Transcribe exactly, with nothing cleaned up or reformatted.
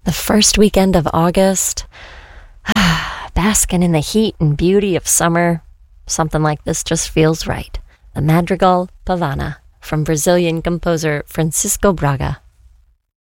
The first weekend of August, basking in the heat and beauty of summer, something like this just feels right. The Madrigal Pavana from Brazilian composer Francisco Braga.